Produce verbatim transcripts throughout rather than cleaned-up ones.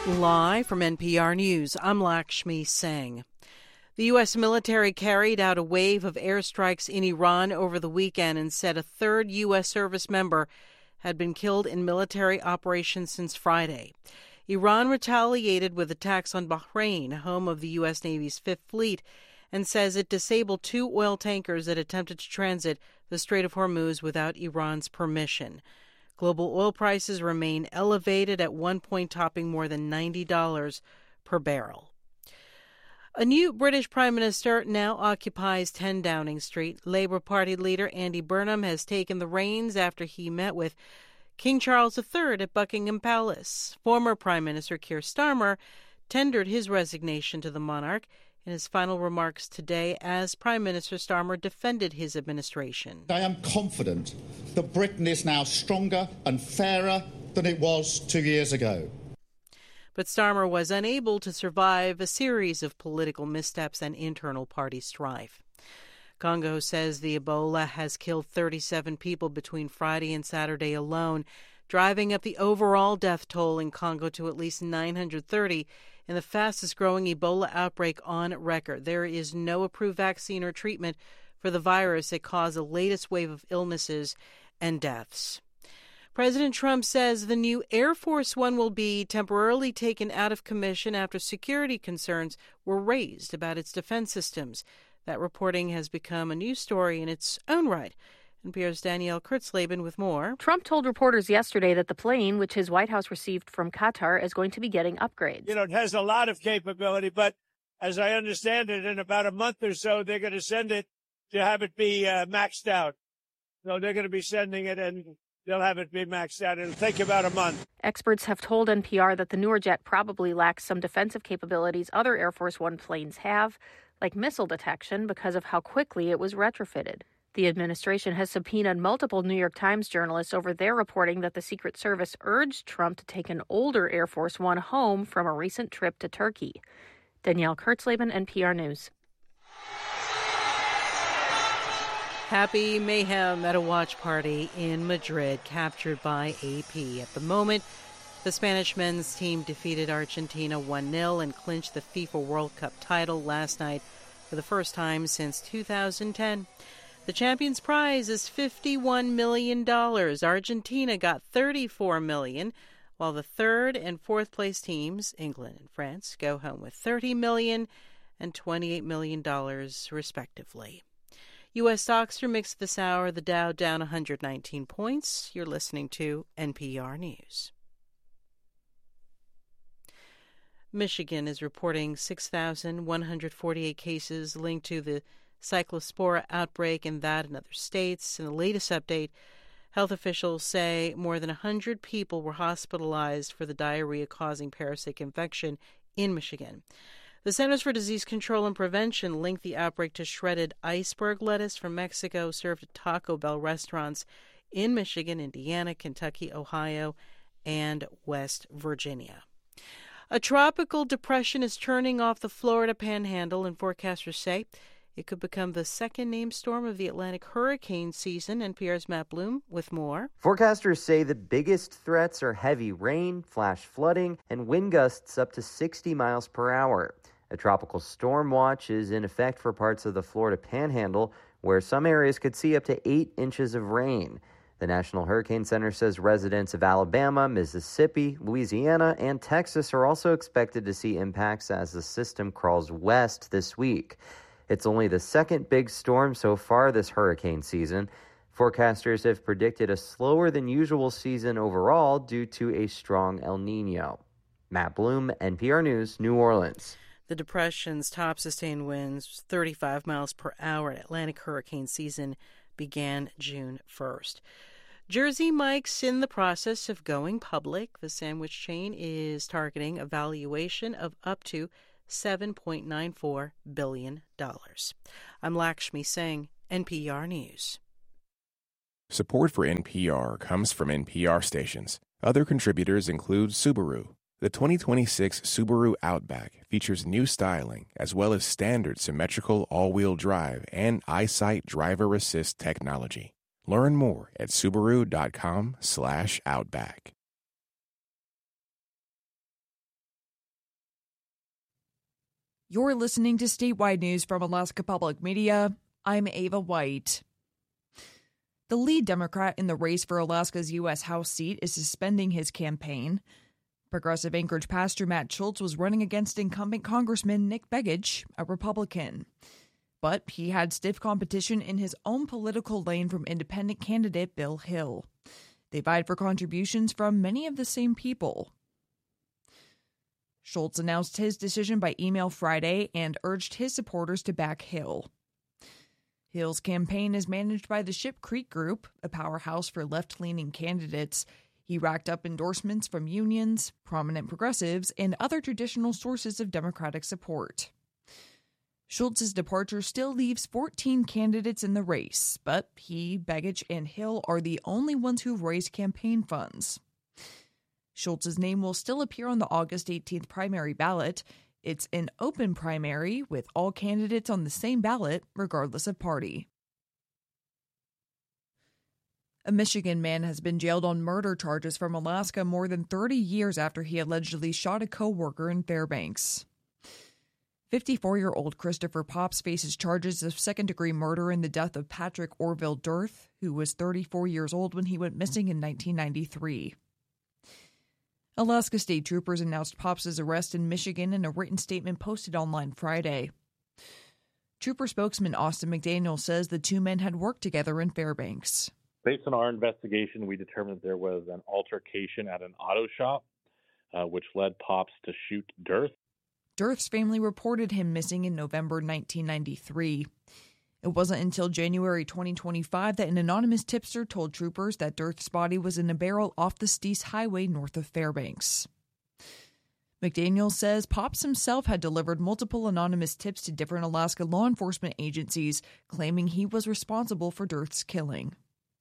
Live from N P R News, I'm Lakshmi Singh. The U S military carried out a wave of airstrikes in Iran over the weekend and said a third U S service member had been killed in military operations since Friday. Iran retaliated with attacks on Bahrain, home of the U S Navy's Fifth Fleet, and says it disabled two oil tankers that attempted to transit the Strait of Hormuz without Iran's permission. Global oil prices remain elevated, at one point topping more than ninety dollars per barrel. A new British Prime Minister now occupies ten Downing Street. Labour Party leader Andy Burnham has taken the reins after he met with King Charles the Third at Buckingham Palace. Former Prime Minister Keir Starmer tendered his resignation to the monarch. In his final remarks today, as Prime Minister, Starmer defended his administration. I am confident that Britain is now stronger and fairer than it was two years ago. But Starmer was unable to survive a series of political missteps and internal party strife. Congo says the Ebola has killed thirty-seven people between Friday and Saturday alone, driving up the overall death toll in Congo to at least nine hundred thirty, in the fastest-growing Ebola outbreak on record. There is no approved vaccine or treatment for the virus that caused the latest wave of illnesses and deaths. President Trump says the new Air Force One will be temporarily taken out of commission after security concerns were raised about its defense systems. That reporting has become a news story in its own right. N P R's Danielle Kurtzleben with more. Trump told reporters yesterday that the plane, which his White House received from Qatar, is going to be getting upgrades. You know, it has a lot of capability, but as I understand it, in about a month or so, they're going to send it to have it be uh, maxed out. So they're going to be sending it, and they'll have it be maxed out. It'll take about a month. Experts have told N P R that the newer jet probably lacks some defensive capabilities other Air Force One planes have, like missile detection, because of how quickly it was retrofitted. The administration has subpoenaed multiple New York Times journalists over their reporting that the Secret Service urged Trump to take an older Air Force One home from a recent trip to Turkey. Danielle Kurtzleben, N P R News. Happy mayhem at a watch party in Madrid, captured by A P. At the moment, the Spanish men's team defeated Argentina one nil and clinched the FIFA World Cup title last night for the first time since two thousand ten. The champion's prize is fifty-one million dollars. Argentina got thirty-four million dollars, while the third and fourth place teams, England and France, go home with thirty million dollars and twenty-eight million dollars, respectively. U S stocks are mixed this hour. The Dow down one hundred nineteen points. You're listening to N P R News. Michigan is reporting six thousand one hundred forty-eight cases linked to the cyclospora outbreak in that and other states. In the latest update, health officials say more than one hundred people were hospitalized for the diarrhea-causing parasitic infection in Michigan. The Centers for Disease Control and Prevention linked the outbreak to shredded iceberg lettuce from Mexico served at Taco Bell restaurants in Michigan, Indiana, Kentucky, Ohio, and West Virginia. A tropical depression is turning off the Florida Panhandle, and forecasters say it could become the second named storm of the Atlantic hurricane season. N P R's Matt Bloom with more. Forecasters say the biggest threats are heavy rain, flash flooding, and wind gusts up to sixty miles per hour. A tropical storm watch is in effect for parts of the Florida Panhandle, where some areas could see up to eight inches of rain. The National Hurricane Center says residents of Alabama, Mississippi, Louisiana, and Texas are also expected to see impacts as the system crawls west this week. It's only the second big storm so far this hurricane season. Forecasters have predicted a slower than usual season overall due to a strong El Nino. Matt Bloom, N P R News, New Orleans. The depression's top sustained winds, thirty-five miles per hour at Atlantic hurricane season, began June first. Jersey Mike's in the process of going public. The sandwich chain is targeting a valuation of up to seven point nine four billion dollars. I'm Lakshmi Singh, N P R News. Support for N P R comes from N P R stations. Other contributors include Subaru. The twenty twenty-six Subaru Outback features new styling as well as standard symmetrical all-wheel drive and EyeSight driver assist technology. Learn more at Subaru dot com slash Outback. You're listening to Statewide News from Alaska Public Media. I'm Ava White. The lead Democrat in the race for Alaska's U S House seat is suspending his campaign. Progressive Anchorage pastor Matt Schultz was running against incumbent Congressman Nick Begich, a Republican. But he had stiff competition in his own political lane from independent candidate Bill Hill. They vied for contributions from many of the same people. Schultz announced his decision by email Friday and urged his supporters to back Hill. Hill's campaign is managed by the Ship Creek Group, a powerhouse for left-leaning candidates. He racked up endorsements from unions, prominent progressives, and other traditional sources of Democratic support. Schultz's departure still leaves fourteen candidates in the race, but he, Begich, and Hill are the only ones who've raised campaign funds. Schultz's name will still appear on the August eighteenth primary ballot. It's an open primary with all candidates on the same ballot, regardless of party. A Michigan man has been jailed on murder charges from Alaska more than thirty years after he allegedly shot a co-worker in Fairbanks. fifty-four-year-old Christopher Pops faces charges of second-degree murder in the death of Patrick Orville Dirth, who was thirty-four years old when he went missing in nineteen ninety-three. Alaska State Troopers announced Pops' arrest in Michigan in a written statement posted online Friday. Trooper spokesman Austin McDaniel says the two men had worked together in Fairbanks. Based on our investigation, we determined there was an altercation at an auto shop, uh, which led Pops to shoot Dirth. Dirth's family reported him missing in November nineteen ninety-three. It wasn't until January twenty twenty-five that an anonymous tipster told troopers that Dirth's body was in a barrel off the Steese Highway north of Fairbanks. McDaniel says Pops himself had delivered multiple anonymous tips to different Alaska law enforcement agencies, claiming he was responsible for Dirth's killing.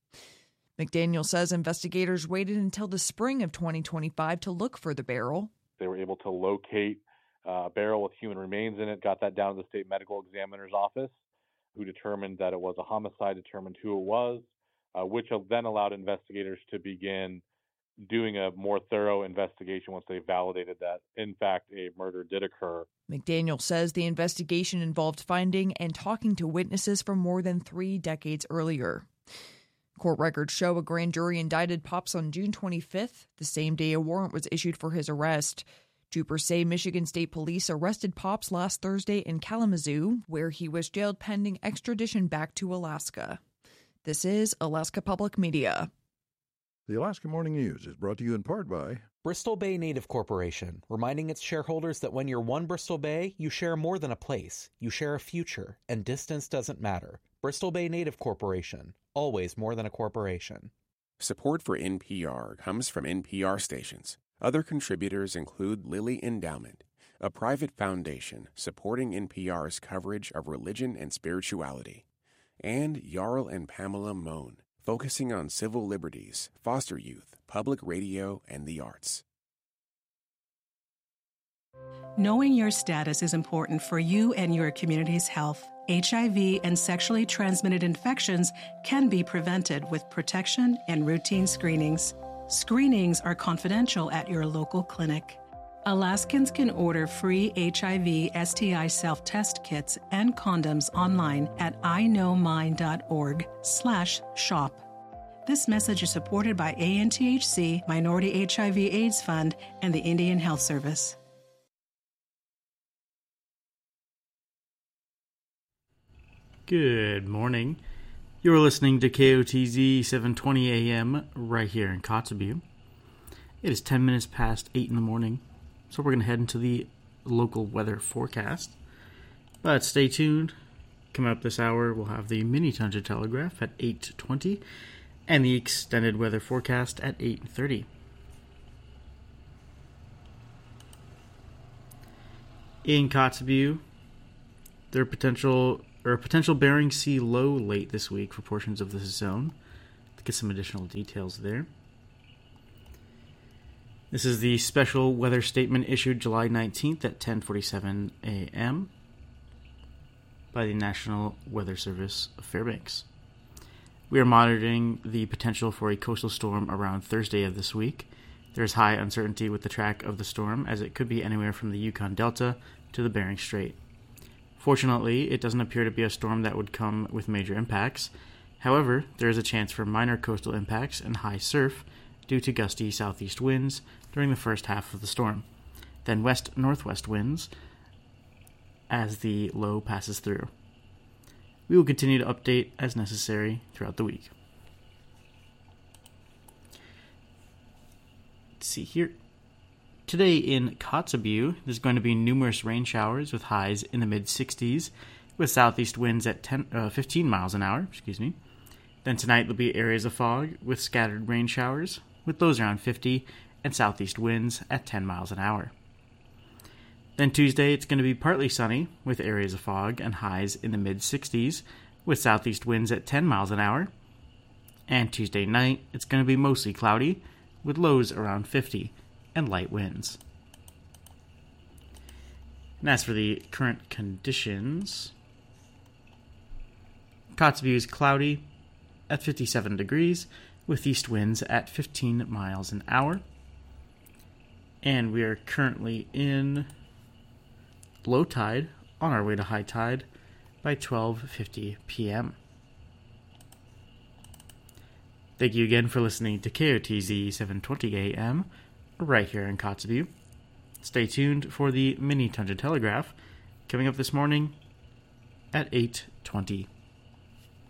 McDaniel says investigators waited until the spring of twenty twenty-five to look for the barrel. They were able to locate a barrel with human remains in it, got that down to the state medical examiner's office, who determined that it was a homicide, determined who it was, uh, which then allowed investigators to begin doing a more thorough investigation once they validated that, in fact, a murder did occur. McDaniel says the investigation involved finding and talking to witnesses from more than three decades earlier. Court records show a grand jury indicted Pops on June twenty-fifth, the same day a warrant was issued for his arrest. Troopers say Michigan State Police arrested Pops last Thursday in Kalamazoo, where he was jailed pending extradition back to Alaska. This is Alaska Public Media. The Alaska Morning News is brought to you in part by Bristol Bay Native Corporation, reminding its shareholders that when you're one Bristol Bay, you share more than a place. You share a future, and distance doesn't matter. Bristol Bay Native Corporation, always more than a corporation. Support for N P R comes from N P R stations. Other contributors include Lilly Endowment, a private foundation supporting N P R's coverage of religion and spirituality, and Jarl and Pamela Mohn, focusing on civil liberties, foster youth, public radio, and the arts. Knowing your status is important for you and your community's health. H I V and sexually transmitted infections can be prevented with protection and routine screenings. Screenings are confidential at your local clinic. Alaskans can order free H I V S T I self-test kits and condoms online at I know mine dot org slash shop. This message is supported by A N T H C, Minority H I V AIDS Fund, and the Indian Health Service. Good morning. You're listening to K O T Z seven twenty A M right here in Kotzebue. It is ten minutes past eight in the morning, so we're going to head into the local weather forecast. But stay tuned. Coming up this hour, we'll have the mini Tundra Telegraph at eight twenty and the extended weather forecast at eight thirty. In Kotzebue, there are potential or a potential Bering Sea low late this week for portions of this zone. To get some additional details there. This is the special weather statement issued July nineteenth at ten forty-seven A M by the National Weather Service of Fairbanks. We are monitoring the potential for a coastal storm around Thursday of this week. There is high uncertainty with the track of the storm, as it could be anywhere from the Yukon Delta to the Bering Strait. Fortunately, it doesn't appear to be a storm that would come with major impacts. However, there is a chance for minor coastal impacts and high surf due to gusty southeast winds during the first half of the storm, then west-northwest winds as the low passes through. We will continue to update as necessary throughout the week. Let's see here. Today in Kotzebue, there's going to be numerous rain showers with highs in the mid-sixties, with southeast winds at ten, uh, fifteen miles an hour. Excuse me. Then tonight there'll be areas of fog with scattered rain showers, with those around fifty, and southeast winds at ten miles an hour. Then Tuesday, it's going to be partly sunny, with areas of fog and highs in the mid-sixties, with southeast winds at ten miles an hour. And Tuesday night, it's going to be mostly cloudy, with lows around fifty, and light winds. And as for the current conditions, Kotzebue is cloudy at fifty-seven degrees, with east winds at fifteen miles an hour. And we are currently in low tide, on our way to high tide, by twelve fifty p.m. Thank you again for listening to K O T Z seven twenty A M, right here in Kotzebue. Stay tuned for the Mini Tundra Telegraph, coming up this morning at eight twenty.